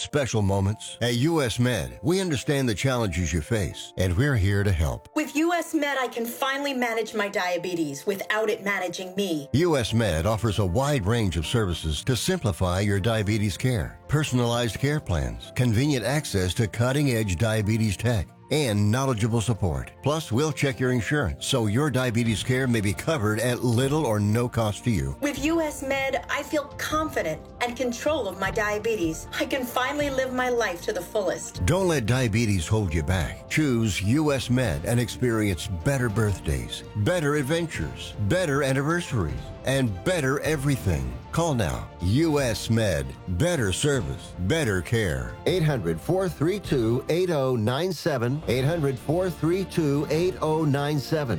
special moments? At U.S. Med, we understand the challenges you face, and we're here to help. With U.S. Med, I can finally manage my diabetes without it managing me. U.S. Med offers a wide range of services to simplify your diabetes care. Personalized care plans, convenient access to cutting-edge diabetes tech, and knowledgeable support. Plus, we'll check your insurance so your diabetes care may be covered at little or no cost to you. With U.S. Med, I feel confident and control of my diabetes. I can finally live my life to the fullest. Don't let diabetes hold you back. Choose U.S. Med and experience better birthdays, better adventures, better anniversaries, and better everything. Call now. U.S. Med. Better service, better care. 800-432-8097. 800-432-8097.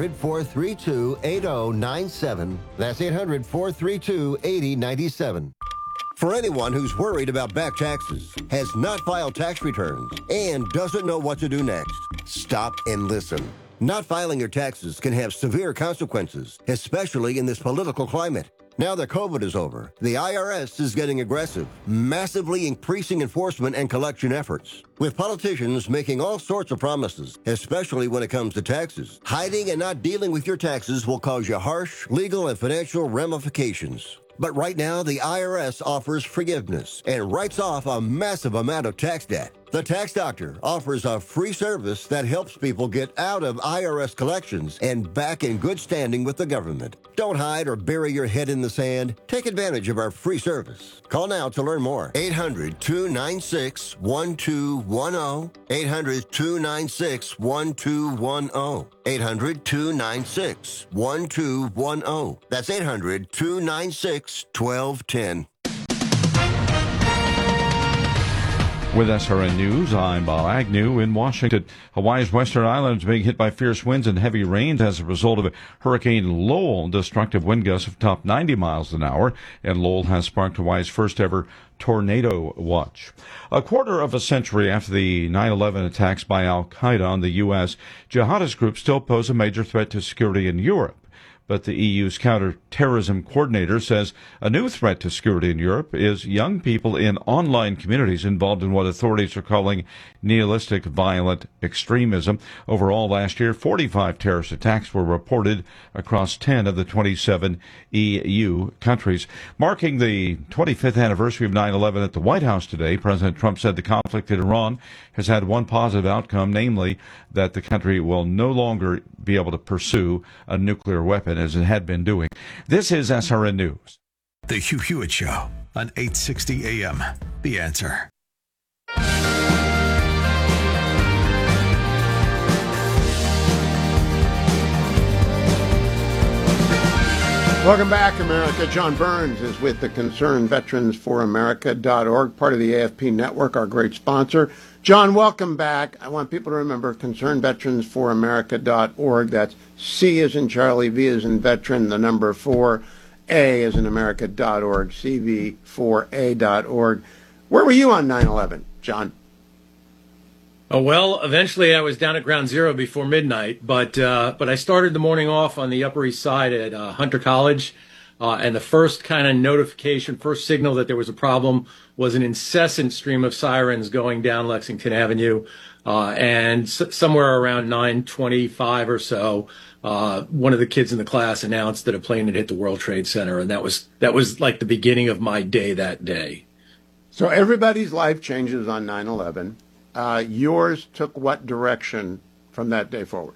800-432-8097. That's 800-432-8097. For anyone who's worried about back taxes, has not filed tax returns, and doesn't know what to do next, stop and listen. Not filing your taxes can have severe consequences, especially in this political climate. Now that COVID is over, the IRS is getting aggressive, massively increasing enforcement and collection efforts. With politicians making all sorts of promises, especially when it comes to taxes, hiding and not dealing with your taxes will cause you harsh legal and financial ramifications. But right now, the IRS offers forgiveness and writes off a massive amount of tax debt. The Tax Doctor offers a free service that helps people get out of IRS collections and back in good standing with the government. Don't hide or bury your head in the sand. Take advantage of our free service. Call now to learn more. 800-296-1210. 800-296-1210. 800-296-1210. That's 800-296-1210. With SRN News, I'm Bob Agnew in Washington. Hawaii's western islands being hit by fierce winds and heavy rains as a result of Hurricane Lowell. Destructive wind gusts have topped 90 miles an hour, and Lowell has sparked Hawaii's first ever tornado watch. A quarter of a century after the 9/11 attacks by al-Qaeda on the U.S., jihadist groups still pose a major threat to security in Europe. But the EU's counterterrorism coordinator says a new threat to security in Europe is young people in online communities involved in what authorities are calling nihilistic violent extremism. Overall, last year, 45 terrorist attacks were reported across 10 of the 27 EU countries. Marking the 25th anniversary of 9/11 at the White House today, President Trump said the conflict in Iran has had one positive outcome, namely that the country will no longer be able to pursue a nuclear weapon as it had been doing. This is SRN News. The Hugh Hewitt Show on 860 AM. The Answer. Welcome back, America. John Burns is with the ConcernedVeteransForAmerica.org, part of the AFP network, our great sponsor. John, welcome back. I want people to remember ConcernedVeteransForAmerica.org. That's C as in Charlie, V as in veteran, the number 4, A as in America.org, CV4A.org. Where were you on 9/11, John? Oh, well, eventually I was down at Ground Zero before midnight, but I started the morning off on the Upper East Side at Hunter College, and the first kind of notification, first signal that there was a problem was an incessant stream of sirens going down Lexington Avenue, and somewhere around 9:25 or so, one of the kids in the class announced that a plane had hit the World Trade Center, and that was like the beginning of my day that day. So everybody's life changes on 9/11. Yours took what direction from that day forward?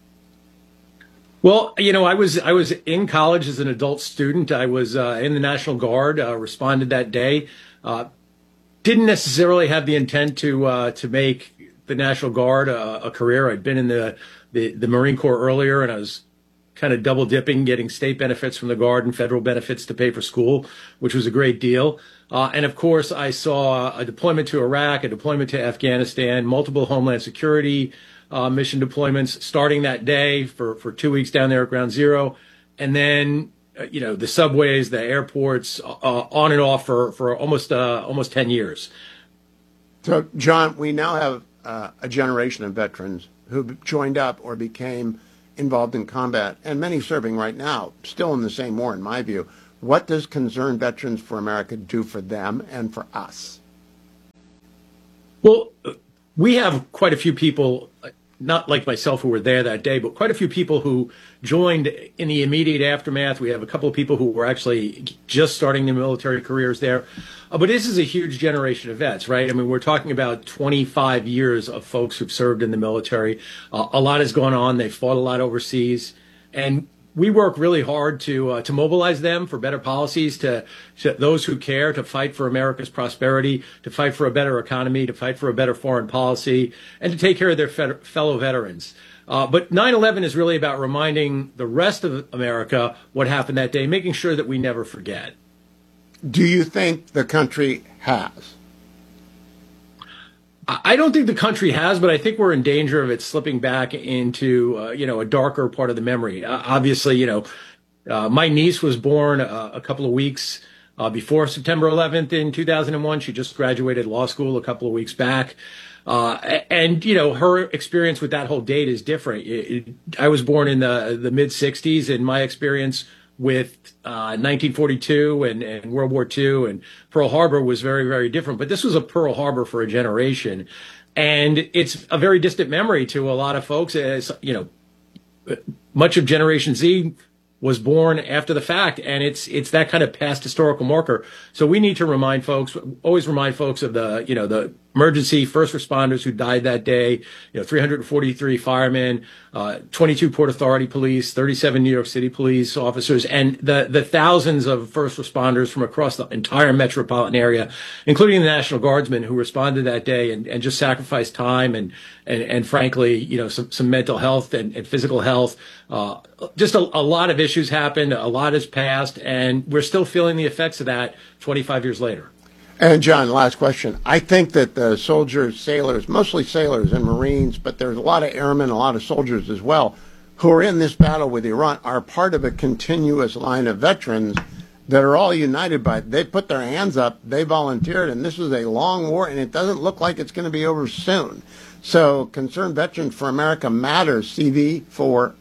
Well, you know, I was in college as an adult student. I was in the National Guard, responded that day. Didn't necessarily have the intent to make the National Guard a career. I'd been in the Marine Corps earlier, and I was kind of double dipping, getting state benefits from the Guard and federal benefits to pay for school, which was a great deal. And of course, I saw a deployment to Iraq, a deployment to Afghanistan, multiple Homeland Security mission deployments starting that day for 2 weeks down there at Ground Zero. And then, you know, the subways, the airports, on and off for almost 10 years. So, John, we now have a generation of veterans who joined up or became involved in combat, and many serving right now, still in the same war, in my view. What does Concerned Veterans for America do for them and for us? Well, we have quite a few people, not like myself, who were there that day, but quite a few people who joined in the immediate aftermath. We have a couple of people who were actually just starting their military careers there. But this is a huge generation of vets, right? I mean, we're talking about 25 years of folks who've served in the military. A lot has gone on. They've fought a lot overseas. And we work really hard to mobilize them for better policies, to those who care, to fight for America's prosperity, to fight for a better economy, to fight for a better foreign policy, and to take care of their fellow veterans. But 9/11 is really about reminding the rest of America what happened that day, making sure that we never forget. Do you think the country has? I don't think the country has, but I think we're in danger of it slipping back into, a darker part of the memory. Obviously, my niece was born a couple of weeks before September 11th in 2001. She just graduated law school a couple of weeks back. And her experience with that whole date is different. I was born in the mid 60s, and my experience with 1942 and World War II and Pearl Harbor was very, very different. But this was a Pearl Harbor for a generation. And it's a very distant memory to a lot of folks. As much of Generation Z was born after the fact, and it's that kind of past historical marker. So we need to always remind folks of the emergency first responders who died that day, 343 firemen, 22 Port Authority police, 37 New York City police officers, and the thousands of first responders from across the entire metropolitan area, including the National Guardsmen who responded that day and just sacrificed time and frankly, some mental health and physical health. Just a lot of issues happened, a lot has passed, and we're still feeling the effects of that 25 years later. And John, last question. I think that the soldiers, sailors, mostly sailors and Marines, but there's a lot of airmen, a lot of soldiers as well, who are in this battle with Iran, are part of a continuous line of veterans that are all united by it. They put their hands up, they volunteered, and this is a long war, and it doesn't look like it's going to be over soon. So Concerned Veterans for America Matters, CV4A.org,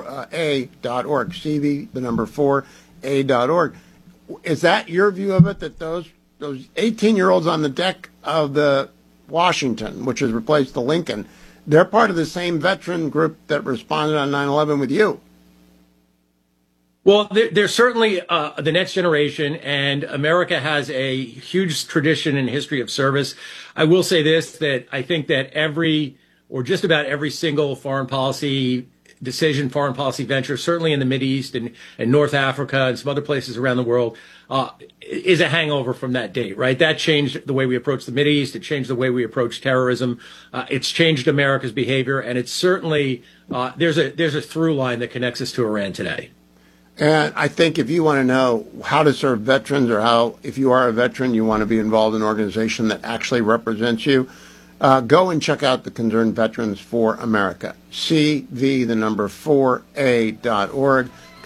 CV, the number 4A.org. Is that your view of it, that those 18-year-olds on the deck of the Washington, which has replaced the Lincoln, they're part of the same veteran group that responded on 9/11 with you? Well, they're certainly the next generation, and America has a huge tradition and history of service. I will say this, that I think that just about every single foreign policy decision, foreign policy venture, certainly in the Mideast and North Africa and some other places around the world, is a hangover from that date, right? That changed the way we approach the Mideast. It changed the way we approach terrorism. It's changed America's behavior, and it's certainly there's a through line that connects us to Iran today. And I think if you want to know how to serve veterans, or if you are a veteran, you want to be involved in an organization that actually represents you, go and check out the Concerned Veterans for America, CV, the number 4A.org,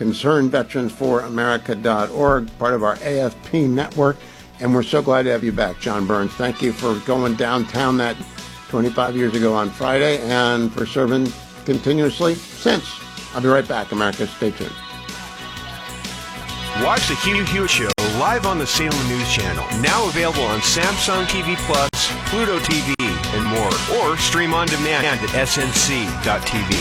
concernedveteransforamerica.org, part of our AFP network. And we're so glad to have you back, John Burns. Thank you for going downtown that 25 years ago on Friday and for serving continuously since. I'll be right back, America. Stay tuned. Watch the Hugh Hewitt Show live on the Salem News Channel. Now available on Samsung TV Plus, Pluto TV, and more. Or stream on demand at snc.tv.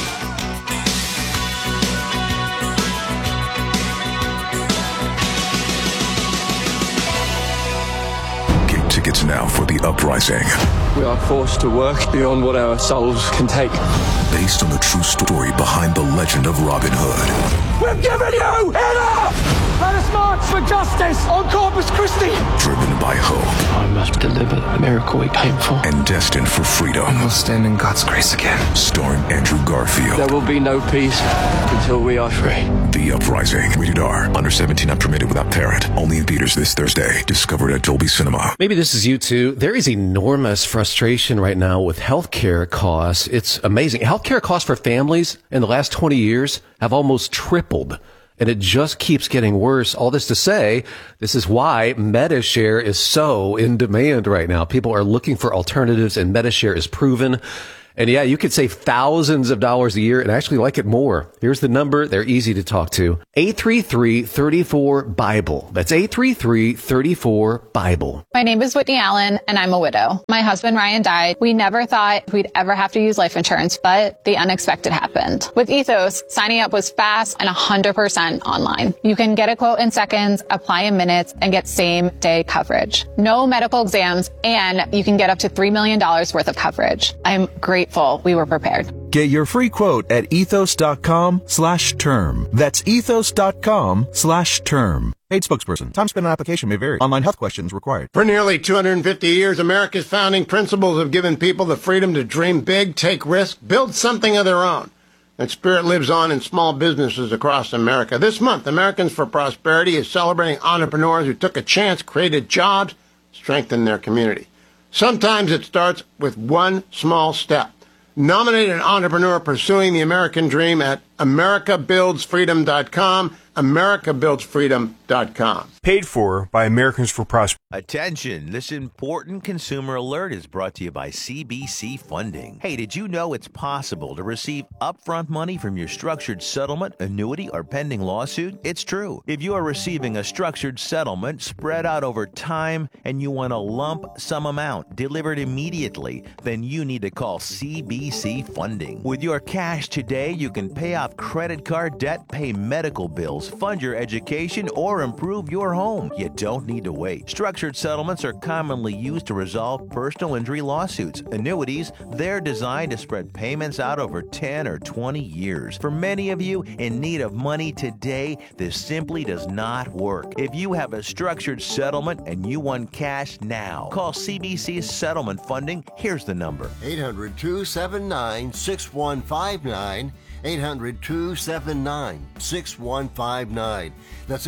Get tickets now for The Uprising. We are forced to work beyond what our souls can take. Based on the true story behind the legend of Robin Hood. We're giving you enough! Let us march for justice on Corpus Christi! Driven by hope. I must deliver the miracle we came for. And destined for freedom. We'll stand in God's grace again. Starring Andrew Garfield. There will be no peace until we are free. The Uprising. Rated R. Under 17, not permitted without parent. Only in theaters this Thursday. Discovered at Dolby Cinema. Maybe this is you too. There is enormous frustration right now with healthcare costs. It's amazing. Healthcare costs for families in the last 20 years have almost tripled. And it just keeps getting worse. All this to say, this is why Medi-Share is so in demand right now. People are looking for alternatives, and Medi-Share is proven. And yeah, you could save thousands of dollars a year and actually like it more. Here's the number. They're easy to talk to. 833-34-BIBLE. That's 833-34-BIBLE. My name is Whitney Allen, and I'm a widow. My husband, Ryan, died. We never thought we'd ever have to use life insurance, but the unexpected happened. With Ethos, signing up was fast and 100% online. You can get a quote in seconds, apply in minutes, and get same-day coverage. No medical exams, and you can get up to $3 million worth of coverage. I'm grateful we were prepared. Get your free quote at ethos.com/term. That's ethos.com/term. Paid spokesperson. Time spent on application may vary. Online health questions required. For nearly 250 years, America's founding principles have given people the freedom to dream big, take risks, build something of their own. That spirit lives on in small businesses across America. This month, Americans for Prosperity is celebrating entrepreneurs who took a chance, created jobs, strengthened their community. Sometimes it starts with one small step. Nominate an entrepreneur pursuing the American dream at americabuildsfreedom.com, americabuildsfreedom.com. Paid for by Americans for Prosperity. Attention, this important consumer alert is brought to you by CBC Funding. Hey, did you know it's possible to receive upfront money from your structured settlement, annuity, or pending lawsuit? It's true. If you are receiving a structured settlement spread out over time and you want a lump sum amount delivered immediately, then you need to call CBC Funding. With your cash today, you can pay off credit card debt, pay medical bills, fund your education, or improve your home. You don't need to wait. Structured settlements are commonly used to resolve personal injury lawsuits. Annuities, they're designed to spread payments out over 10 or 20 years. For many of you in need of money today, this simply does not work. If you have a structured settlement and you want cash now, call CBC Settlement Funding. Here's the number. 800-279-6159. 800-279-6159. That's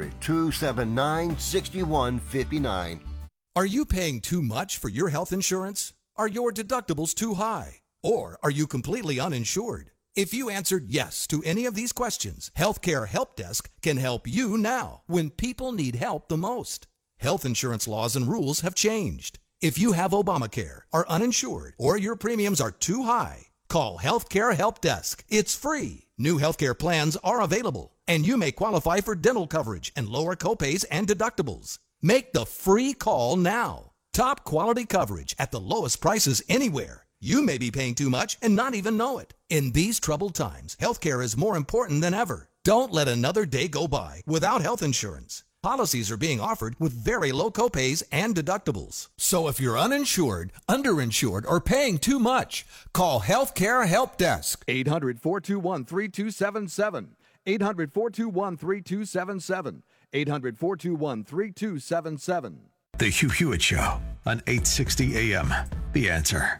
800-279-6159. Are you paying too much for your health insurance? Are your deductibles too high? Or are you completely uninsured? If you answered yes to any of these questions, Healthcare Help Desk can help you now when people need help the most. Health insurance laws and rules have changed. If you have Obamacare, are uninsured, or your premiums are too high, call Healthcare Help Desk. It's free. New healthcare plans are available, and you may qualify for dental coverage and lower copays and deductibles. Make the free call now. Top quality coverage at the lowest prices anywhere. You may be paying too much and not even know it. In these troubled times, healthcare is more important than ever. Don't let another day go by without health insurance. Policies are being offered with very low copays and deductibles. So if you're uninsured, underinsured, or paying too much, call Healthcare Help Desk. 800-421-3277. 800-421-3277. 800-421-3277. The Hugh Hewitt Show on 860 AM. The Answer.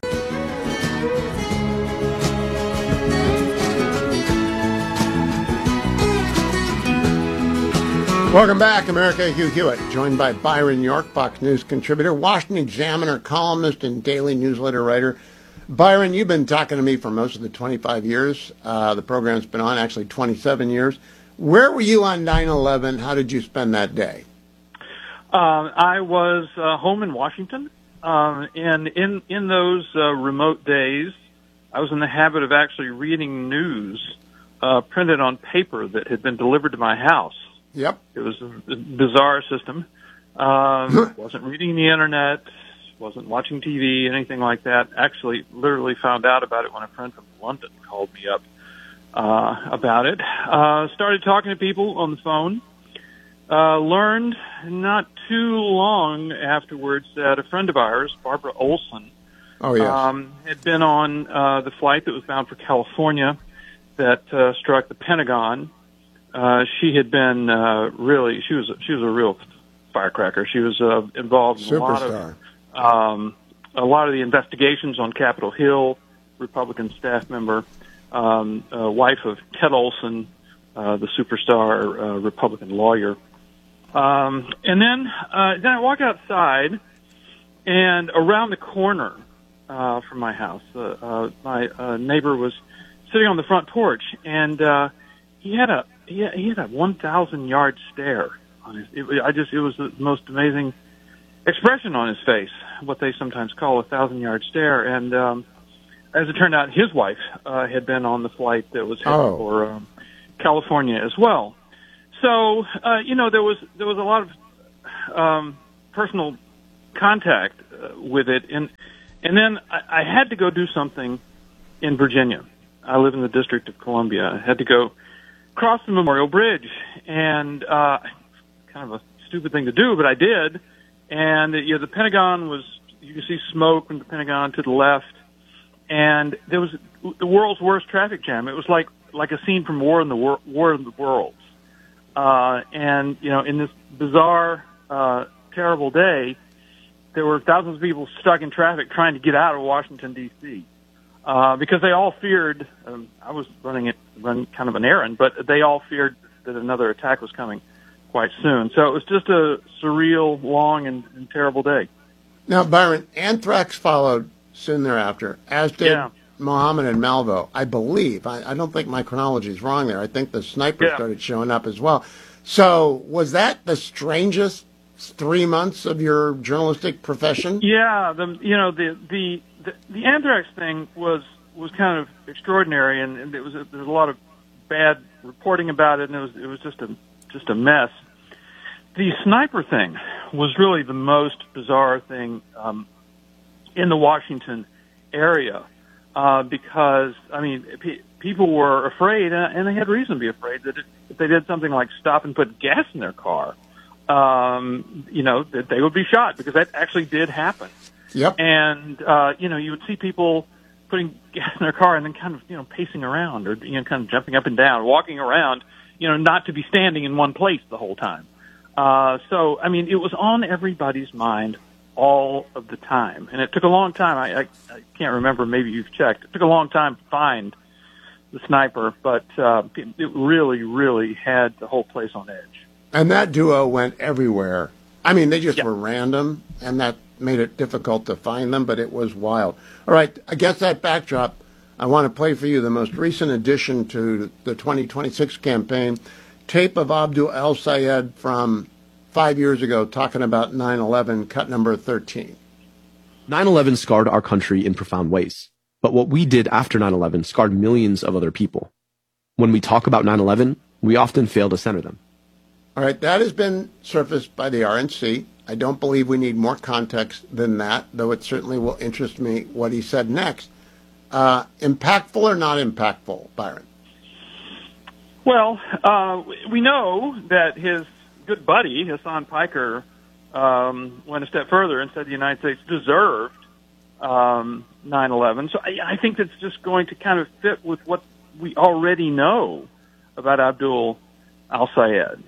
Welcome back, America. Hugh Hewitt, joined by Byron York, Fox News contributor, Washington Examiner columnist, and daily newsletter writer. Byron, you've been talking to me for most of the 25 years. The program's been on, actually 27 years. Where were you on 9/11? How did you spend that day? I was home in Washington, and in those remote days, I was in the habit of actually reading news printed on paper that had been delivered to my house. Yep. It was a bizarre system. Wasn't reading the internet, wasn't watching TV, anything like that. Actually, literally found out about it when a friend from London called me up about it. Started talking to people on the phone. Learned not too long afterwards that a friend of ours, Barbara Olson, had been on the flight that was bound for California that struck the Pentagon. She had been she was a real firecracker. She was involved in a lot of the investigations on Capitol Hill. Republican staff member, wife of Ted Olson, the superstar Republican lawyer. And then I walk outside, and around the corner from my house, my neighbor was sitting on the front porch, and he had a 1,000-yard stare on his. It was the most amazing expression on his face, what they sometimes call a 1,000-yard stare. And as it turned out, his wife had been on the flight that was headed for California as well. So, there was a lot of personal contact with it, and then I had to go do something in Virginia. I live in the District of Columbia. I had to go cross the Memorial Bridge, and kind of a stupid thing to do, but I did. And the Pentagon was, you could see smoke from the Pentagon to the left, and there was the world's worst traffic jam. It was like a scene from War of the Worlds. And in this bizarre, terrible day, there were thousands of people stuck in traffic trying to get out of Washington, D.C. Because they all feared, I was running kind of an errand, but they all feared that another attack was coming quite soon. So it was just a surreal, long, and terrible day. Now, Byron, anthrax followed soon thereafter, as did Mohammed and Malvo, I believe. I don't think my chronology is wrong there. I think the sniper started showing up as well. So was that the strangest 3 months of your journalistic profession? Yeah, the anthrax thing was kind of extraordinary, and there was a lot of bad reporting about it, and it was just a mess. The sniper thing was really the most bizarre thing in the Washington area because people were afraid, and they had reason to be afraid that if they did something like stop and put gas in their car, that they would be shot, because that actually did happen. Yep. And, you would see people putting gas in their car and then kind of, pacing around or, kind of jumping up and down, walking around, not to be standing in one place the whole time. It was on everybody's mind all of the time. And it took a long time. I can't remember, maybe you've checked. It took a long time to find the sniper, but it really, really had the whole place on edge. And that duo went everywhere. They just were random, and that made it difficult to find them, but it was wild. All right, against that backdrop, I want to play for you the most recent addition to the 2026 campaign, tape of Abdul El-Sayed from 5 years ago talking about 9/11, cut number 13. 9/11 scarred our country in profound ways, but what we did after 9/11 scarred millions of other people. When we talk about 9/11, we often fail to center them. All right, that has been surfaced by the RNC. I don't believe we need more context than that, though it certainly will interest me what he said next. Impactful or not impactful, Byron? Well, we know that his good buddy, Hassan Piker, went a step further and said the United States deserved 9/11. So I think that's just going to kind of fit with what we already know about Abdul El-Sayed.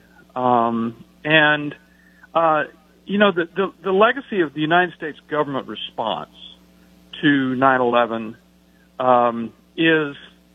The legacy of the United States government response to 9/11 is,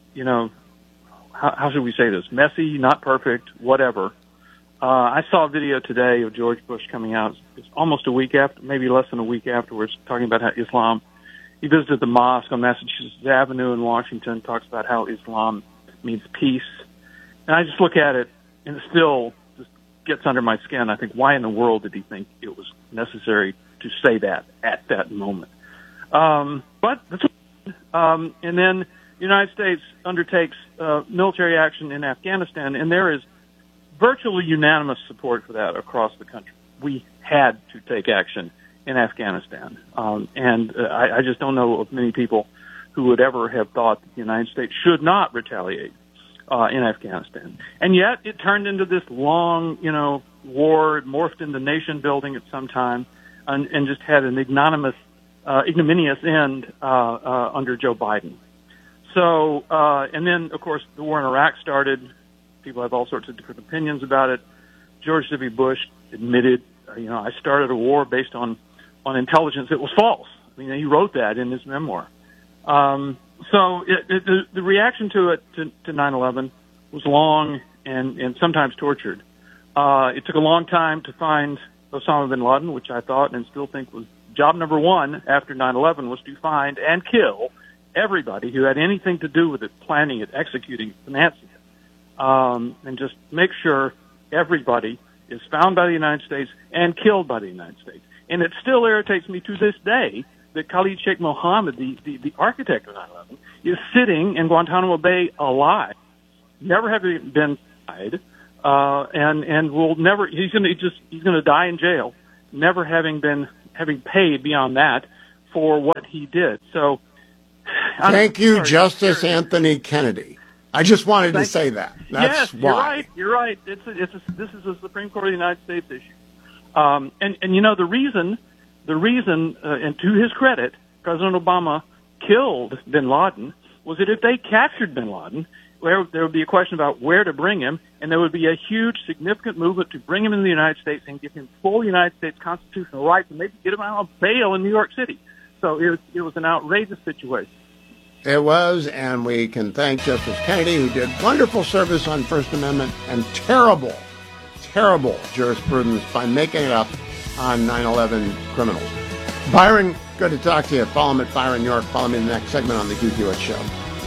how should we say this? Messy, not perfect, whatever. I saw a video today of George Bush coming out. It's almost a week after, maybe less than a week afterwards, talking about how Islam. He visited the mosque on Massachusetts Avenue in Washington, talks about how Islam means peace. And I just look at it, and it still just gets under my skin. I think, why in the world did he think it was necessary to say that at that moment? But that's and then the United States undertakes military action in Afghanistan, and there is virtually unanimous support for that across the country. We had to take action in Afghanistan. I just don't know of many people who would ever have thought that the United States should not retaliate in Afghanistan. And yet it turned into this long, war. It morphed into nation building at some time and just had an ignominious end under Joe Biden. So, and then, of course, the war in Iraq started. People have all sorts of different opinions about it. George W. Bush admitted, I started a war based on intelligence that was false. He wrote that in his memoir. So the reaction to 9/11 was long and sometimes tortured. It took a long time to find Osama bin Laden, which I thought and still think was job number one after 9/11 was to find and kill everybody who had anything to do with it, planning it, executing it, financing it, and just make sure everybody is found by the United States and killed by the United States. And it still irritates me to this day that Khalid Sheikh Mohammed, the architect of 9/11, is sitting in Guantanamo Bay alive, never having been tried, and will never. He's going to die in jail, never having paid beyond that for what he did. So, thank you, Justice Anthony Kennedy. I just wanted to say that. That's yes, why. You're right. This is a Supreme Court of the United States issue. And you know, the reason, and to his credit, President Obama killed bin Laden was that if they captured bin Laden, there would be a question about where to bring him, and there would be a huge, significant movement to bring him into the United States and give him full United States constitutional rights, and maybe get him out on bail in New York City. So it was an outrageous situation. It was, and we can thank Justice Kennedy, who did wonderful service on First Amendment and terrible jurisprudence by making it up on 9/11 criminals. Byron, good to talk to you. Follow him at Byron York. Follow me in the next segment on the Hugh Hewitt Show.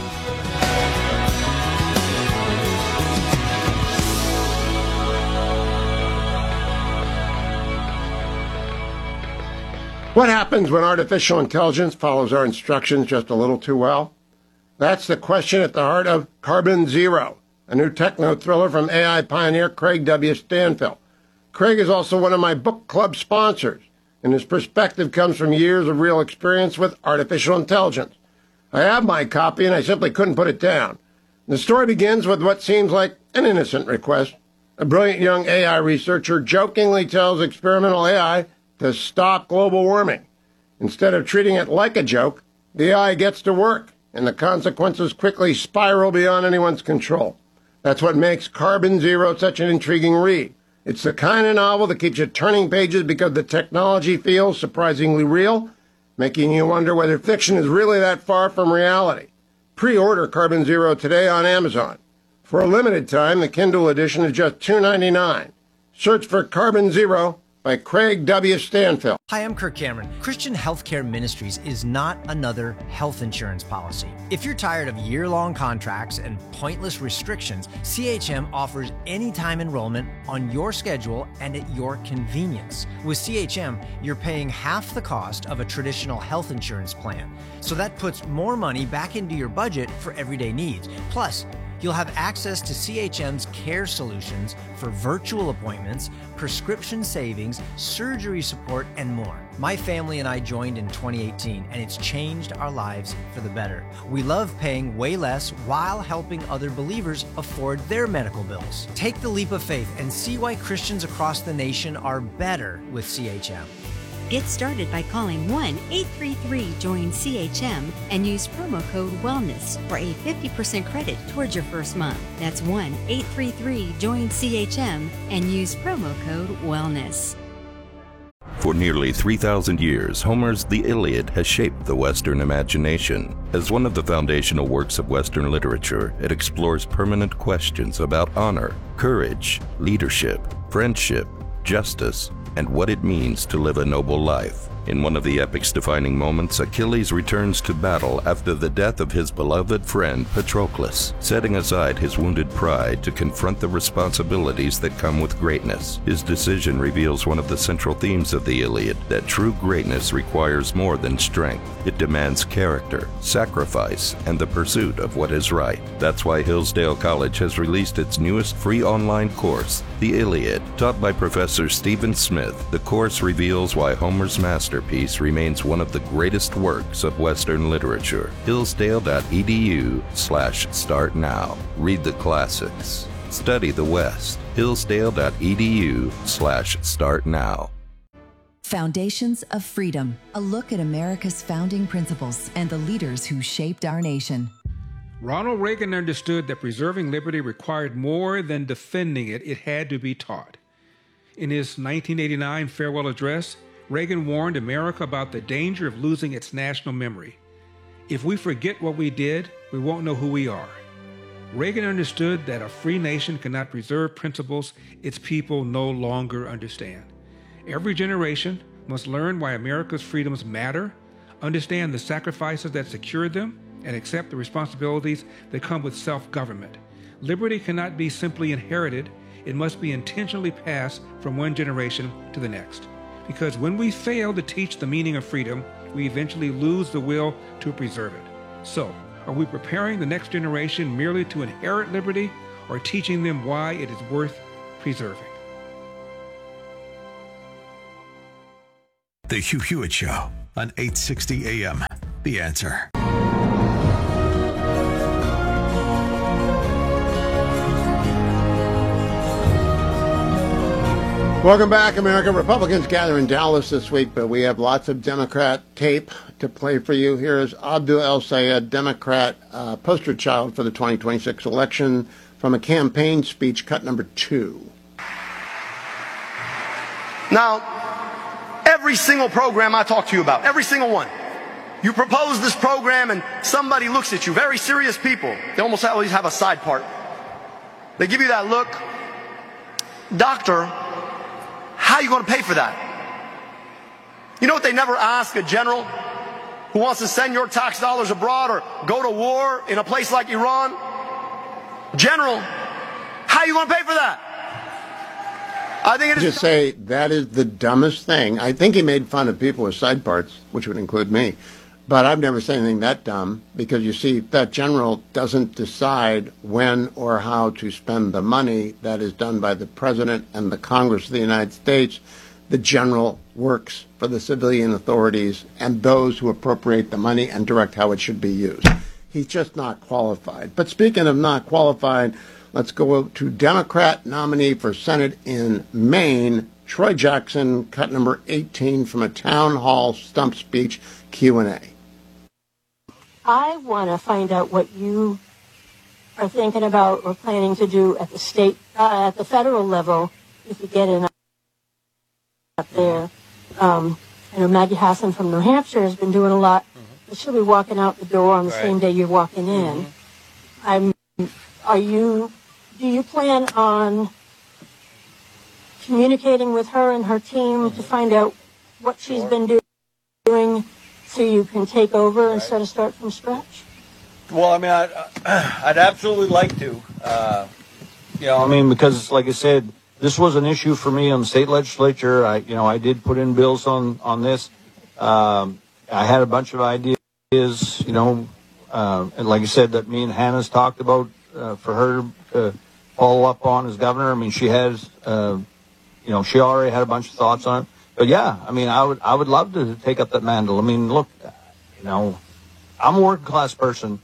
What happens when artificial intelligence follows our instructions just a little too well? That's the question at the heart of Carbon Zero, a new techno thriller from AI pioneer Craig W. Stanfill. Craig is also one of my book club sponsors, and his perspective comes from years of real experience with artificial intelligence. I have my copy, and I simply couldn't put it down. The story begins with what seems like an innocent request. A brilliant young AI researcher jokingly tells experimental AI to stop global warming. Instead of treating it like a joke, the AI gets to work, and the consequences quickly spiral beyond anyone's control. That's what makes Carbon Zero such an intriguing read. It's the kind of novel that keeps you turning pages because the technology feels surprisingly real, making you wonder whether fiction is really that far from reality. Pre-order Carbon Zero today on Amazon. For a limited time, the Kindle edition is just $2.99. Search for Carbon Zero by Craig W. Stanfill. Hi, I'm Kirk Cameron. Christian Healthcare Ministries is not another health insurance policy. If you're tired of year-long contracts and pointless restrictions, CHM offers anytime enrollment on your schedule and at your convenience. With CHM, you're paying half the cost of a traditional health insurance plan. So that puts more money back into your budget for everyday needs. Plus, you'll have access to CHM's care solutions for virtual appointments, prescription savings, surgery support, and more. My family and I joined in 2018, and it's changed our lives for the better. We love paying way less while helping other believers afford their medical bills. Take the leap of faith and see why Christians across the nation are better with CHM. Get started by calling 1-833-JOIN-CHM and use promo code WELLNESS for a 50% credit towards your first month. That's 1-833-JOIN-CHM and use promo code WELLNESS. For nearly 3,000 years, Homer's The Iliad has shaped the Western imagination. As one of the foundational works of Western literature, it explores permanent questions about honor, courage, leadership, friendship, justice, and what it means to live a noble life. In one of the epic's defining moments, Achilles returns to battle after the death of his beloved friend Patroclus, setting aside his wounded pride to confront the responsibilities that come with greatness. His decision reveals one of the central themes of the Iliad, that true greatness requires more than strength. It demands character, sacrifice, and the pursuit of what is right. That's why Hillsdale College has released its newest free online course, The Iliad. Taught by Professor Stephen Smith, the course reveals why Homer's masterpiece remains one of the greatest works of Western literature. Hillsdale.edu/start now. Read the classics. Study the West. Hillsdale.edu/start now. Foundations of Freedom, a look at America's founding principles and the leaders who shaped our nation. Ronald Reagan understood that preserving liberty required more than defending it. It had to be taught. In his 1989 farewell address, Reagan warned America about the danger of losing its national memory. If we forget what we did, we won't know who we are. Reagan understood that a free nation cannot preserve principles its people no longer understand. Every generation must learn why America's freedoms matter, understand the sacrifices that secured them, and accept the responsibilities that come with self-government. Liberty cannot be simply inherited. It must be intentionally passed from one generation to the next. Because when we fail to teach the meaning of freedom, we eventually lose the will to preserve it. So, are we preparing the next generation merely to inherit liberty, or teaching them why it is worth preserving? The Hugh Hewitt Show on 860 AM. The Answer. Welcome back, America. Republicans gather in Dallas this week, but we have lots of Democrat tape to play for you. Here is Abdul El-Sayed, Democrat poster child for the 2026 election, from a campaign speech, cut number 2. Now, every single program I talk to you about, every single one, you propose this program and somebody looks at you, very serious people. They almost always have a side part. They give you that look. Doctor, how are you going to pay for that? You know what they never ask a general who wants to send your tax dollars abroad or go to war in a place like Iran? General, how are you going to pay for that? I think it is. Just say that is the dumbest thing. I think he made fun of people with side parts, which would include me. But I've never said anything that dumb, because you see, that general doesn't decide when or how to spend the money. That is done by the President and the Congress of the United States. The general works for the civilian authorities and those who appropriate the money and direct how it should be used. He's just not qualified. But speaking of not qualified, let's go to Democrat nominee for Senate in Maine, Troy Jackson, cut number 18 from a town hall stump speech Q&A. I want to find out what you are thinking about or planning to do at the state, at the federal level, if you get in up there. I know Maggie Hassan from New Hampshire has been doing a lot, but she'll be walking out the door on the same day you're walking in. Do you plan on communicating with her and her team to find out what she's been doing so you can take over instead of start from scratch? Well, I mean, I'd absolutely like to. Because, like I said, this was an issue for me on the state legislature. I did put in bills on this. I had a bunch of ideas, and like I said, that me and Hannah's talked about for her to follow up on as governor. I mean, she has, she already had a bunch of thoughts on it. But yeah, I mean, I would love to take up that mantle. I mean, look, I'm a working class person.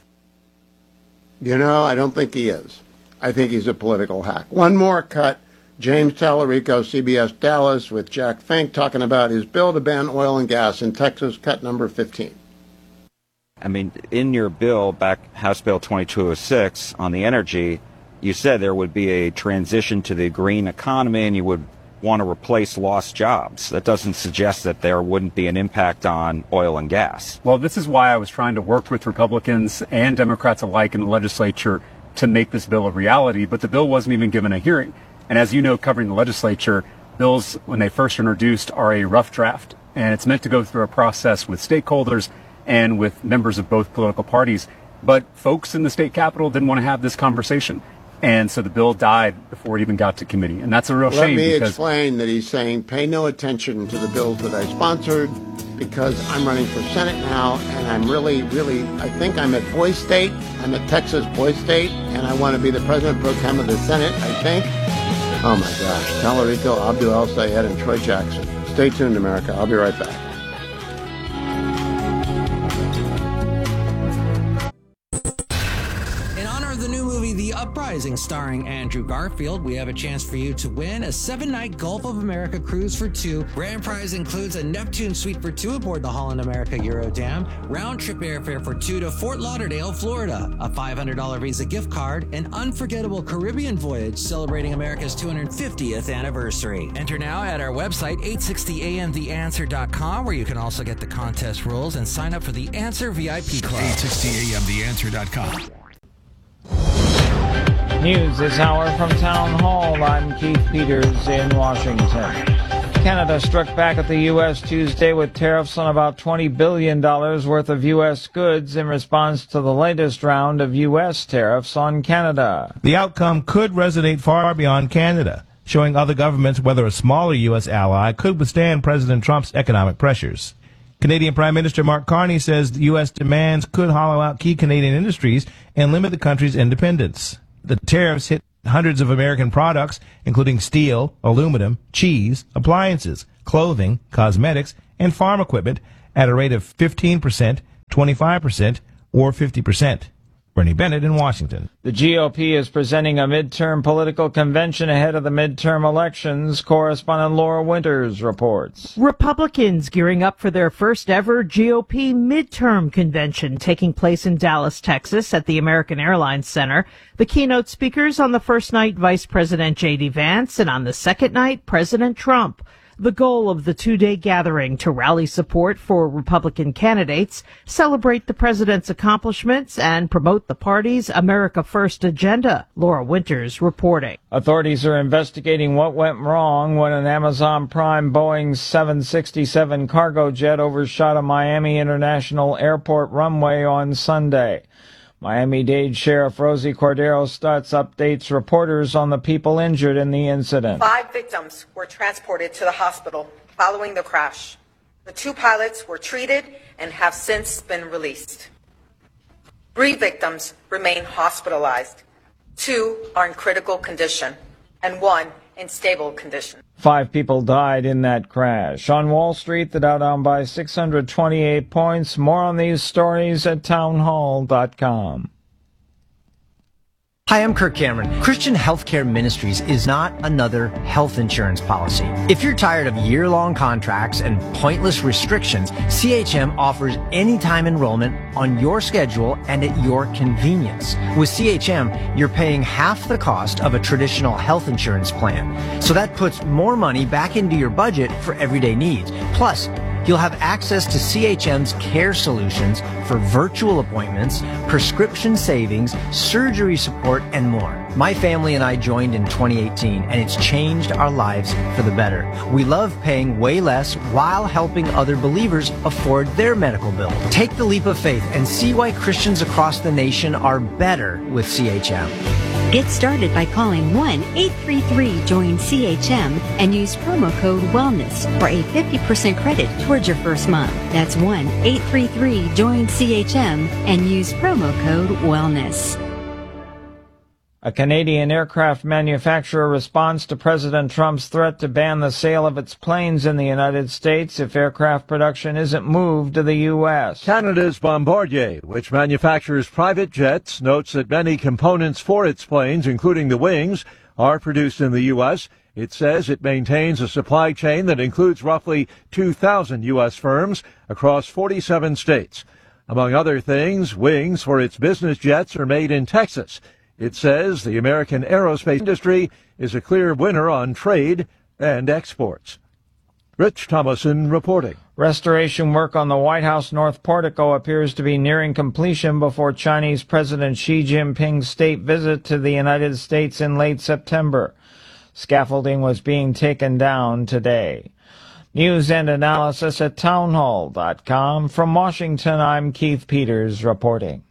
I don't think he is. I think he's a political hack. One more cut. James Tallarico, CBS Dallas, with Jack Fink talking about his bill to ban oil and gas in Texas, cut number 15. I mean, in your bill, back House Bill 2206 on the energy, you said there would be a transition to the green economy and you would want to replace lost jobs. That doesn't suggest that there wouldn't be an impact on oil and gas. Well, this is why I was trying to work with Republicans and Democrats alike in the legislature to make this bill a reality, but the bill wasn't even given a hearing. And as you know, covering the legislature, bills, when they first introduced, are a rough draft, and it's meant to go through a process with stakeholders and with members of both political parties. But folks in the state capitol didn't want to have this conversation. And so the bill died before it even got to committee. And that's a real shame. Let me explain that he's saying pay no attention to the bills that I sponsored because I'm running for Senate now, and I'm really, I think I'm at Boy State. I'm at Texas Boy State, and I want to be the president pro tem of the Senate, I think. Oh, my gosh. Tallarico, Abdul El-Sayed, and Troy Jackson. Stay tuned, America. I'll be right back. The Uprising, starring Andrew Garfield, we have a chance for you to win a 7-night Gulf of America cruise for 2. Grand prize includes a Neptune suite for 2 aboard the Holland America Eurodam, round-trip airfare for 2 to Fort Lauderdale, Florida, a $500 Visa gift card, an unforgettable Caribbean voyage celebrating America's 250th anniversary. Enter now at our website, 860amtheanswer.com, where you can also get the contest rules and sign up for the Answer VIP Club. 860amtheanswer.com. News this hour from Town Hall. I'm Keith Peters in Washington. Canada struck back at the U.S. Tuesday with tariffs on about $20 billion worth of U.S. goods in response to the latest round of U.S. tariffs on Canada. The outcome could resonate far beyond Canada, showing other governments whether a smaller U.S. ally could withstand President Trump's economic pressures. Canadian Prime Minister Mark Carney says the U.S. demands could hollow out key Canadian industries and limit the country's independence. The tariffs hit hundreds of American products, including steel, aluminum, cheese, appliances, clothing, cosmetics, and farm equipment at a rate of 15%, 25%, or 50%. Bernie Bennett in Washington. The GOP is presenting a midterm political convention ahead of the midterm elections. Correspondent Laura Winters reports. Republicans gearing up for their first ever GOP midterm convention taking place in Dallas, Texas at the American Airlines Center. The keynote speakers on the first night, Vice President J.D. Vance, and on the second night, President Trump. The goal of the two-day gathering to rally support for Republican candidates, celebrate the president's accomplishments, and promote the party's America First agenda. Laura Winters reporting. Authorities are investigating what went wrong when an Amazon Prime Boeing 767 cargo jet overshot a Miami International Airport runway on Sunday. Miami-Dade Sheriff Rosie Cordero Stutz updates reporters on the people injured in the incident. 5 victims were transported to the hospital following the crash. The 2 pilots were treated and have since been released. 3 victims remain hospitalized. 2 are in critical condition and 1 in stable condition. 5 people died in that crash. On Wall Street, the Dow down by 628 points. More on these stories at townhall.com. Hi, I'm Kirk Cameron. Christian Healthcare Ministries is not another health insurance policy. If you're tired of year-long contracts and pointless restrictions, CHM offers anytime enrollment on your schedule and at your convenience. With CHM, you're paying half the cost of a traditional health insurance plan. So that puts more money back into your budget for everyday needs. Plus, you'll have access to CHM's care solutions for virtual appointments, prescription savings, surgery support, and more. My family and I joined in 2018, and it's changed our lives for the better. We love paying way less while helping other believers afford their medical bill. Take the leap of faith and see why Christians across the nation are better with CHM. Get started by calling 1-833-JOIN-CHM and use promo code WELLNESS for a 50% credit towards your first month. That's 1-833-JOIN-CHM and use promo code WELLNESS. A Canadian aircraft manufacturer responds to President Trump's threat to ban the sale of its planes in the United States if aircraft production isn't moved to the U.S. Canada's Bombardier, which manufactures private jets, notes that many components for its planes, including the wings, are produced in the U.S. It says it maintains a supply chain that includes roughly 2,000 U.S. firms across 47 states. Among other things, wings for its business jets are made in Texas. It says the American aerospace industry is a clear winner on trade and exports. Rich Thomason reporting. Restoration work on the White House North Portico appears to be nearing completion before Chinese President Xi Jinping's state visit to the United States in late September. Scaffolding was being taken down today. News and analysis at townhall.com. From Washington, I'm Keith Peters reporting.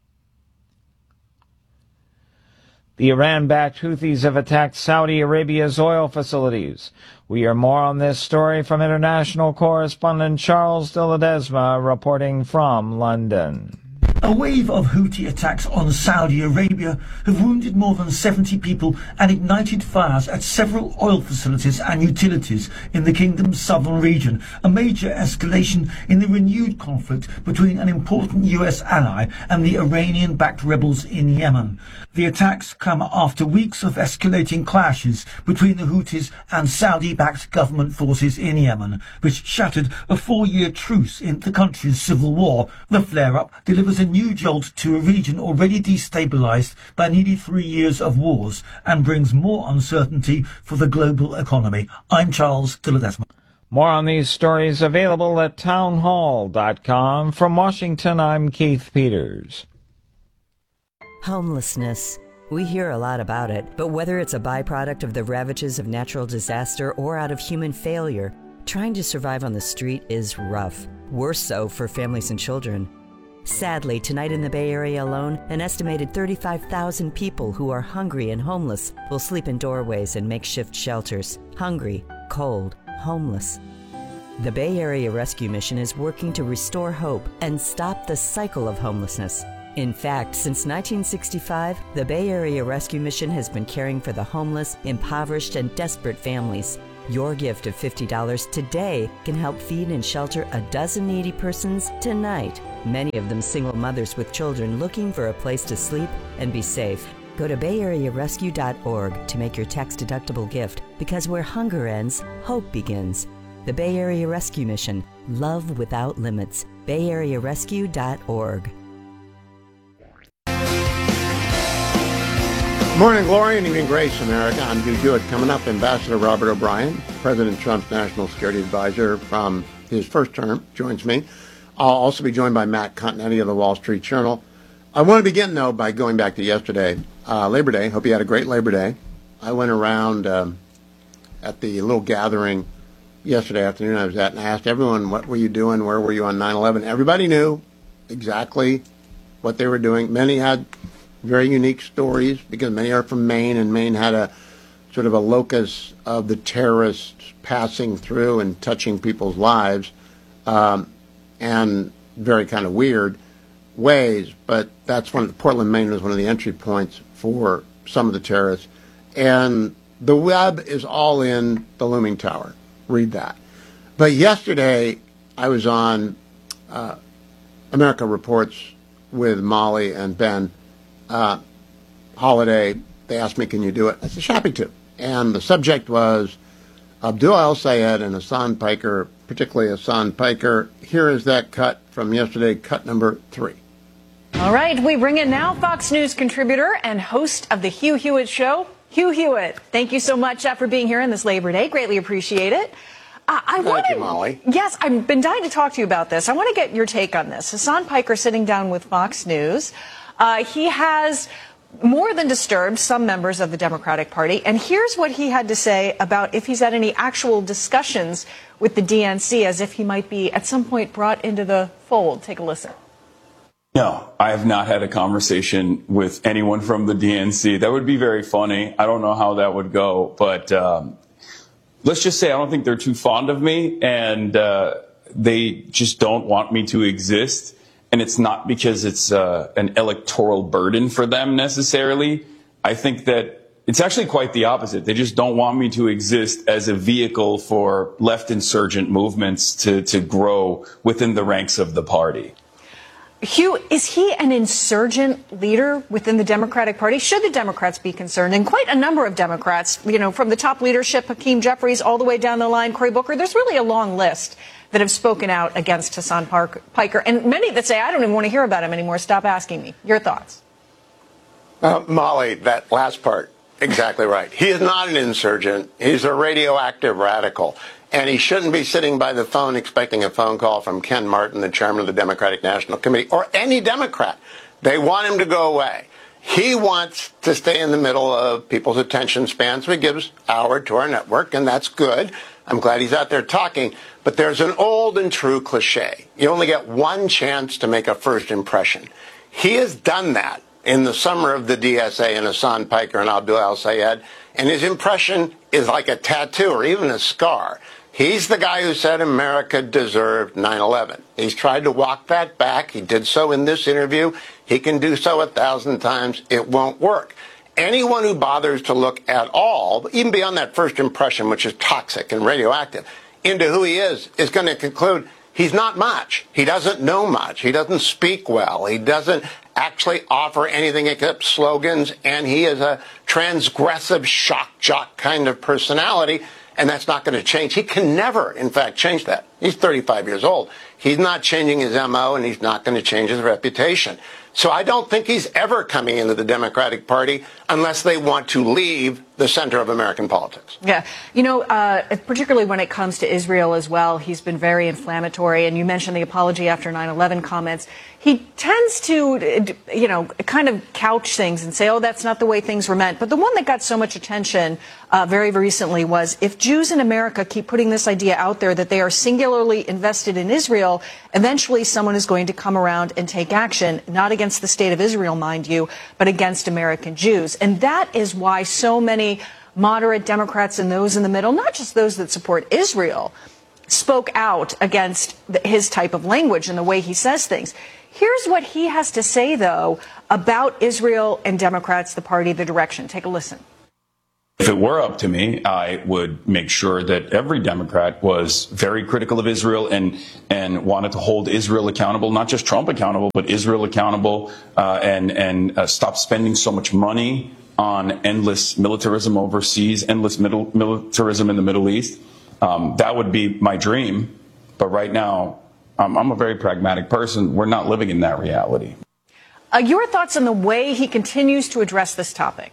The Iran-backed Houthis have attacked Saudi Arabia's oil facilities. We hear more on this story from international correspondent Charles de Ledesma reporting from London. A wave of Houthi attacks on Saudi Arabia have wounded more than 70 people and ignited fires at several oil facilities and utilities in the kingdom's southern region, a major escalation in the renewed conflict between an important US ally and the Iranian-backed rebels in Yemen. The attacks come after weeks of escalating clashes between the Houthis and Saudi-backed government forces in Yemen, which shattered a 4-year truce in the country's civil war. The flare-up delivers a new jolt to a region already destabilized by nearly 3 years of wars and brings more uncertainty for the global economy. I'm Charles de Ledesma. More on these stories available at townhall.com. From Washington, I'm Keith Peters. Homelessness. We hear a lot about it, but whether it's a byproduct of the ravages of natural disaster or out of human failure, trying to survive on the street is rough. Worse so for families and children. Sadly, tonight in the Bay Area alone, an estimated 35,000 people who are hungry and homeless will sleep in doorways and makeshift shelters. Hungry, cold, homeless. The Bay Area Rescue Mission is working to restore hope and stop the cycle of homelessness. In fact, since 1965, the Bay Area Rescue Mission has been caring for the homeless, impoverished, and desperate families. Your gift of $50 today can help feed and shelter a dozen needy persons tonight. Many of them single mothers with children looking for a place to sleep and be safe. Go to BayAreaRescue.org to make your tax-deductible gift, because where hunger ends, hope begins. The Bay Area Rescue Mission. Love without limits. BayAreaRescue.org. Morning glory and evening grace, America. I'm Hugh Hewitt. Coming up, Ambassador Robert O'Brien, President Trump's national security advisor from his first term, joins me. I'll also be joined by Matt Continetti of the Wall Street Journal. I want to begin, though, by going back to yesterday, Labor Day. Hope you had a great Labor Day. I went around at the little gathering yesterday afternoon I was at, and I asked everyone, what were you doing? Where were you on 9/11? Everybody knew exactly what they were doing. Many had very unique stories because many are from Maine, and Maine had a sort of a locus of the terrorists passing through and touching people's lives, and very kind of weird ways. But that's Portland, Maine was one of the entry points for some of the terrorists. And the web is all in the looming tower. Read that. But yesterday, I was on America Reports with Molly and Ben Holiday. They asked me, can you do it? I said, happy to. And the subject was Abdul El-Sayed and Hassan Piker, particularly Hassan Piker. Here is that cut from yesterday, cut number 3. All right, we bring in now Fox News contributor and host of the Hugh Hewitt Show, Hugh Hewitt. Thank you so much for being here on this Labor Day. Greatly appreciate it. Thank you, Molly. Yes, I've been dying to talk to you about this. I want to get your take on this. Hassan Piker sitting down with Fox News. He has more than disturbed some members of the Democratic Party. And here's what he had to say about if he's had any actual discussions with the DNC, as if he might be at some point brought into the fold. Take a listen. No, I have not had a conversation with anyone from the DNC. That would be very funny. I don't know how that would go, but let's just say I don't think they're too fond of me, and they just don't want me to exist. And it's not because it's an electoral burden for them necessarily. I think that it's actually quite the opposite. They just don't want me to exist as a vehicle for left insurgent movements to grow within the ranks of the party. Hugh, is he an insurgent leader within the Democratic Party? Should the Democrats be concerned? And quite a number of Democrats, from the top leadership, Hakeem Jeffries, all the way down the line, Cory Booker, there's really a long list that have spoken out against Hassan Piker. And many that say, I don't even want to hear about him anymore. Stop asking me. Your thoughts? Molly, that last part, exactly right. He is not an insurgent. He's a radioactive radical. And he shouldn't be sitting by the phone expecting a phone call from Ken Martin, the chairman of the Democratic National Committee, or any Democrat. They want him to go away. He wants to stay in the middle of people's attention span, so he gives hour to our network, and that's good. I'm glad he's out there talking. But there's an old and true cliche. You only get one chance to make a first impression. He has done that in the summer of the DSA and Hassan Piker and Abdul El-Sayed, and his impression is like a tattoo or even a scar. He's the guy who said America deserved 9/11. He's tried to walk that back. He did so in this interview. He can do so 1,000 times. It won't work. Anyone who bothers to look at all, even beyond that first impression, which is toxic and radioactive, into who he is going to conclude he's not much. He doesn't know much. He doesn't speak well. He doesn't actually offer anything except slogans, and he is a transgressive shock jock kind of personality. And that's not going to change. He can never, in fact, change that. He's 35 years old. He's not changing his MO, and he's not going to change his reputation. So I don't think he's ever coming into the Democratic Party unless they want to leave the center of American politics. Yeah. Particularly when it comes to Israel as well, he's been very inflammatory. And you mentioned the apology after 9/11 comments. He tends to, kind of couch things and say, oh, that's not the way things were meant. But the one that got so much attention very recently was, if Jews in America keep putting this idea out there that they are singularly invested in Israel, eventually someone is going to come around and take action, not against the state of Israel, mind you, but against American Jews. And that is why so many moderate Democrats and those in the middle, not just those that support Israel, spoke out against his type of language and the way he says things. Here's what he has to say, though, about Israel and Democrats, the party, the direction. Take a listen. If it were up to me, I would make sure that every Democrat was very critical of Israel and wanted to hold Israel accountable, not just Trump accountable, but Israel accountable, and stop spending so much money on endless militarism overseas, endless militarism in the Middle East. That would be my dream. But right now, I'm a very pragmatic person. We're not living in that reality. Your thoughts on the way he continues to address this topic?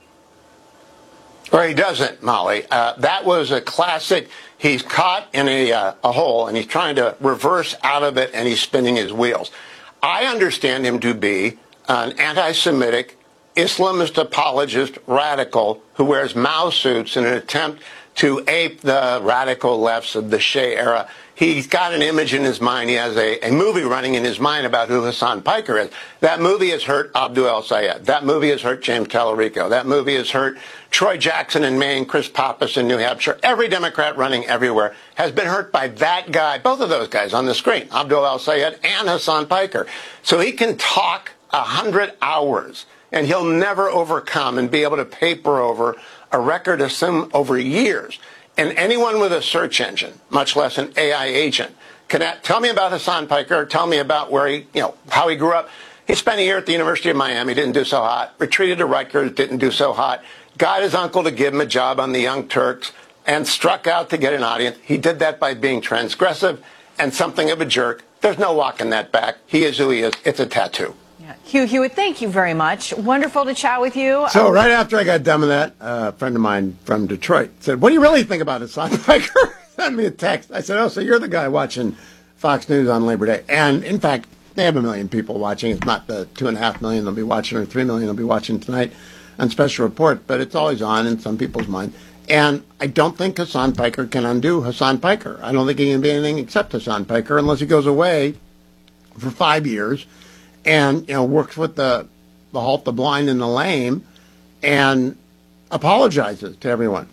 Or he doesn't, Molly. That was a classic. He's caught in a hole, and he's trying to reverse out of it, and he's spinning his wheels. I understand him to be an anti-Semitic, Islamist apologist radical who wears Mao suits in an attempt to ape the radical lefts of the Shea era. He's got an image in his mind. He has a movie running in his mind about who Hassan Piker is. That movie has hurt Abdul El-Sayed. That movie has hurt James Tallarico. That movie has hurt Troy Jackson in Maine, Chris Pappas in New Hampshire. Every Democrat running everywhere has been hurt by that guy, both of those guys on the screen, Abdul El-Sayed and Hassan Piker. So he can talk 100 hours, and he'll never overcome and be able to paper over a record of some over years. And anyone with a search engine, much less an AI agent, can tell me about Hassan Piker, tell me about where he, how he grew up. He spent a year at the University of Miami, didn't do so hot. Retreated to Rutgers, didn't do so hot. Got his uncle to give him a job on the Young Turks and struck out to get an audience. He did that by being transgressive and something of a jerk. There's no walking that back. He is who he is. It's a tattoo. Hugh Hewitt, thank you very much. Wonderful to chat with you. So right after I got done with that, a friend of mine from Detroit said, "What do you really think about Hassan Piker?" Sent me a text. I said, "Oh, so you're the guy watching Fox News on Labor Day." And in fact, they have 1 million people watching. It's not the 2.5 million they'll be watching or 3 million they'll be watching tonight on Special Report, but it's always on in some people's mind. And I don't think Hassan Piker can undo Hassan Piker. I don't think he can be anything except Hassan Piker unless he goes away for 5 years and works with the halt, the blind, and the lame, and apologizes to everyone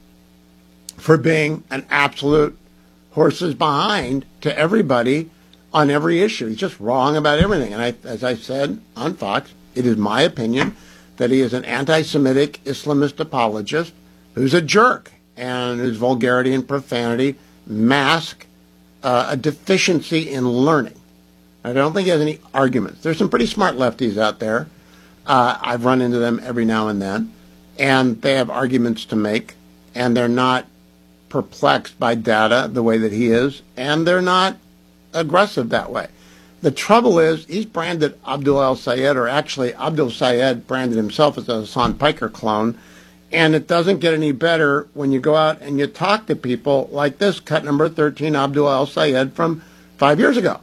for being an absolute horses behind to everybody on every issue. He's just wrong about everything. And as I said on Fox, it is my opinion that he is an anti-Semitic Islamist apologist who's a jerk, and whose vulgarity and profanity mask a deficiency in learning. I don't think he has any arguments. There's some pretty smart lefties out there. I've run into them every now and then, and they have arguments to make, and they're not perplexed by data the way that he is, and they're not aggressive that way. The trouble is he's branded Abdul El-Sayed, or actually Abdul Sayed branded himself as a Hassan Piker clone, and it doesn't get any better when you go out and you talk to people like this cut number 13 Abdul El-Sayed from 5 years ago.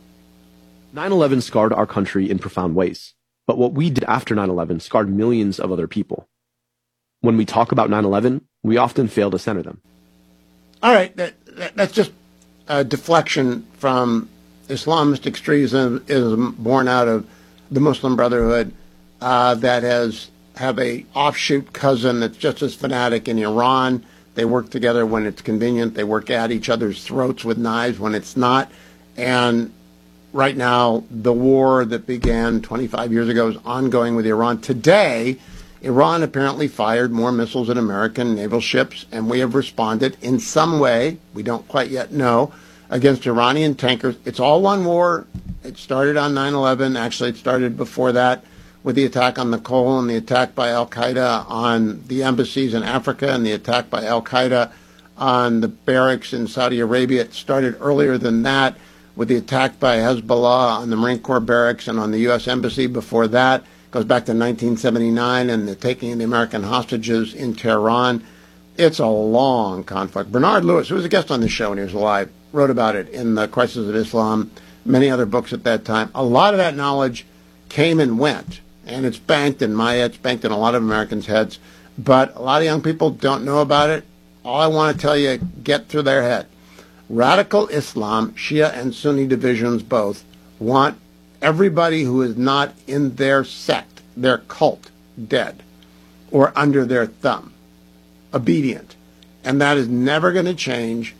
9/11 scarred our country in profound ways, but what we did after 9/11 scarred millions of other people. When we talk about 9/11, we often fail to center them. All right, that's just a deflection from Islamist extremism born out of the Muslim Brotherhood that have a offshoot cousin that's just as fanatic in Iran. They work together when it's convenient. They work at each other's throats with knives when it's not. And right now, the war that began 25 years ago is ongoing with Iran. Today, Iran apparently fired more missiles at American naval ships, and we have responded in some way, we don't quite yet know, against Iranian tankers. It's all one war. It started on 9/11. Actually, it started before that with the attack on the Cole and the attack by al-Qaeda on the embassies in Africa and the attack by al-Qaeda on the barracks in Saudi Arabia. It started earlier than that with the attack by Hezbollah on the Marine Corps barracks and on the U.S. Embassy. Before that, it goes back to 1979 and the taking of the American hostages in Tehran. It's a long conflict. Bernard Lewis, who was a guest on the show when he was alive, wrote about it in The Crisis of Islam, many other books at that time. A lot of that knowledge came and went, and it's banked in my head, it's banked in a lot of Americans' heads, but a lot of young people don't know about it. All I want to tell you, get through their head. Radical Islam, Shia and Sunni divisions both, want everybody who is not in their sect, their cult, dead or under their thumb, obedient. And that is never going to change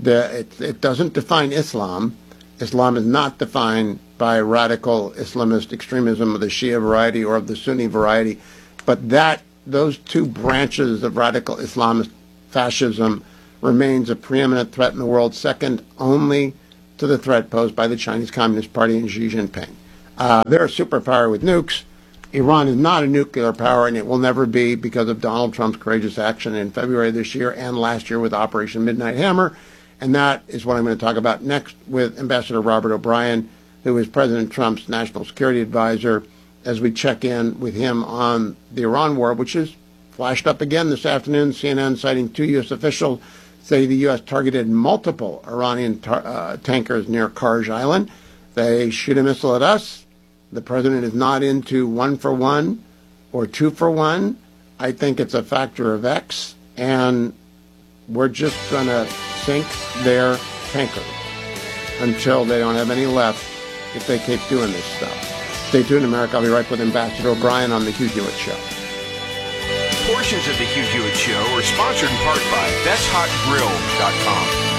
It doesn't define Islam. Islam is not defined by radical Islamist extremism of the Shia variety or of the Sunni variety, but those two branches of radical Islamist fascism remains a preeminent threat in the world, second only to the threat posed by the Chinese Communist Party and Xi Jinping. They're a superpower with nukes. Iran is not a nuclear power, and it will never be because of Donald Trump's courageous action in February this year and last year with Operation Midnight Hammer. And that is what I'm going to talk about next with Ambassador Robert O'Brien, who is President Trump's national security advisor, as we check in with him on the Iran war, which is flashed up again this afternoon. CNN citing 2 U.S. officials say the U.S. targeted multiple Iranian tankers near Karj Island. They shoot a missile at us. The president is not into 1 for 1 or 2 for 1. I think it's a factor of X, and we're just going to sink their tankers until they don't have any left if they keep doing this stuff. Stay tuned, America. I'll be right with Ambassador O'Brien on The Hugh Hewitt Show. Portions of The Hugh Hewitt Show are sponsored in part by BestHotGrill.com.